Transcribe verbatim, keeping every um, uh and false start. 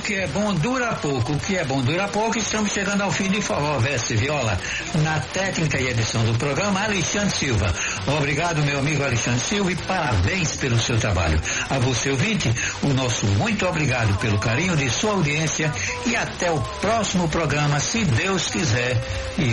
que é bom dura pouco, o que é bom dura pouco. Estamos chegando ao fim de Forró, Verso e Viola. Na técnica e edição do programa, Alexandre Silva. Obrigado, meu amigo Alexandre Silva, e parabéns pelo seu trabalho. A você, ouvinte, o nosso muito obrigado pelo carinho de sua audiência e até o próximo programa, se Deus quiser. E